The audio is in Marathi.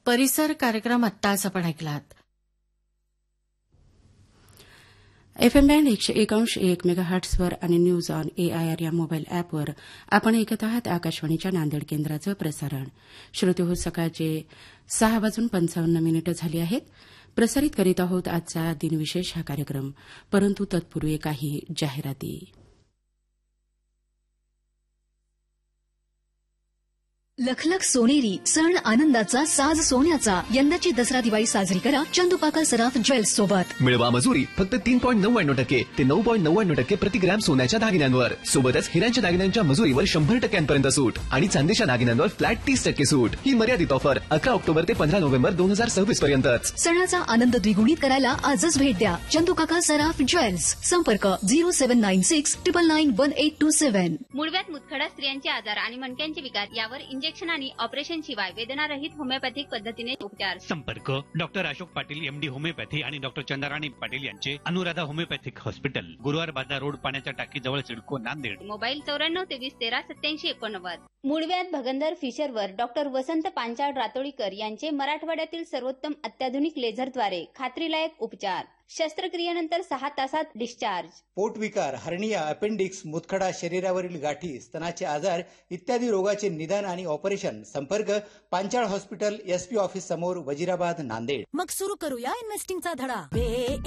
परिसर कार्यक्रम आत्ताच आपण ऐकलात. FM बँड 101.1 मेगाहर्ट्झवर आणि न्यूज ऑन AIR या मोबाईल ॲपवर आपण ऐकत आहात आकाशवाणीच्या नांदेड केंद्राचं प्रसारण. श्रोते हो, सकाळचे 6:55 झाली आहेत. प्रसारित करीत आहोत आजचा दिनविशेष हा कार्यक्रम, परंतु तत्पूर्वी काही जाहिराती. लखलख सोनेरी सण आनंदाचा साज सोन्याचा. यंदाची दसरा दिवाळी साजरी करा चंदुपाका सराफ ज्वेल्स सोबत. मिळवा मजुरी फक्त 3.99% ते 9.99% प्रति ग्रॅम सोन्याच्या दागिन्यांवर. सोबतच हिऱ्यांच्या दागिन्यांच्या मजुरीवर 100% सूट आणि चांदीच्या दागिन्यांवर फ्लॅट 30% सूट. ही मर्यादित ऑफर 11 ऑक्टोबर ते 15 नोव्हेंबर 2026 पर्यंतच. सणाचा आनंद द्विगुणित करायला आजच भेट द्या चंदुकाका सराफ ज्वेल्स. संपर्क 0796991827. मुळव्यात मुतखडा स्त्रियांचे आजार आणि मणक्यांचे विकार यावर इंजेक्शन आणि ऑपरेशन शिवाय वेदनारहित होमिओपॅथिक पद्धतीने उपचार. संपर्क doctor Ashok Patil MD homeopathy आणि डॉक्टर चंद्राराणी पाटील यांचे अनुराधा होमिओपॅथिक हॉस्पिटल, गुरुवार बाजार रोड, पाण्याच्या टाकी जवळ, सिडको, नांदेड. मोबाईल 9423138789. मुळव्यात भगंदर फिशरवर डॉक्टर वसंत पांचाळ रातोळीकर यांचे मराठवाड्यातील सर्वोत्तम अत्याधुनिक लेझरद्वारे खात्रीलायक उपचार. शस्त्रक्रियेनंतर 6 तासात डिस्चार्ज. पोटविकार, हर्निया, अपेंडिक्स, मुतखडा, शरीरावरील गाठी, स्तनाचे आजार इत्यादी रोगाचे निदान आणि ऑपरेशन. संपर्क पांचाळ हॉस्पिटल, SP ऑफिस समोर, वजीराबाद, नांदेड. मग सुरू करूया इन्व्हेस्टिंगचा धडा.